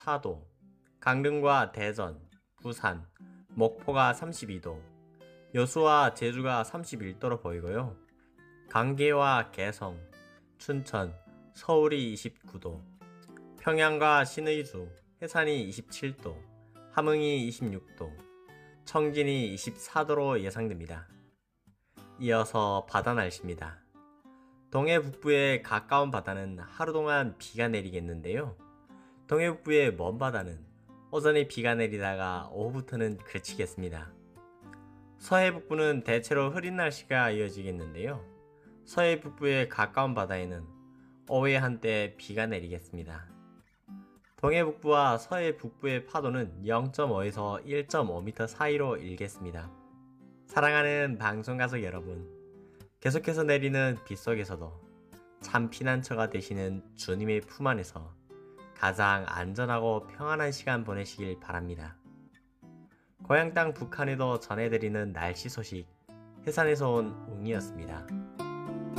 34도, 강릉과 대전, 부산, 목포가 32도, 여수와 제주가 31도로 보이고요. 강계와 개성, 춘천, 서울이 29도, 평양과 신의주, 해산이 27도, 함흥이 26도, 청진이 24도로 예상됩니다. 이어서 바다 날씨입니다. 동해 북부의 가까운 바다는 하루 동안 비가 내리겠는데요. 동해 북부의 먼 바다는 오전에 비가 내리다가 오후부터는 그치겠습니다. 서해 북부는 대체로 흐린 날씨가 이어지겠는데요. 서해 북부의 가까운 바다에는 오후에 한때 비가 내리겠습니다. 동해 북부와 서해 북부의 파도는 0.5에서 1.5m 사이로 일겠습니다. 사랑하는 방송가족 여러분, 계속해서 내리는 빗 속에서도 참 피난처가 되시는 주님의 품 안에서 가장 안전하고 평안한 시간 보내시길 바랍니다. 고향 땅 북한에도 전해드리는 날씨 소식, 해산에서 온 웅이었습니다.